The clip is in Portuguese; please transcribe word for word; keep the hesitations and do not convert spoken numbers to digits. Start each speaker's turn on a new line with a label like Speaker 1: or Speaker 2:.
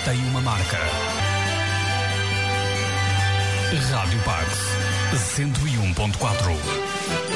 Speaker 1: tem uma marca. Rádio Pax cento e um ponto quatro.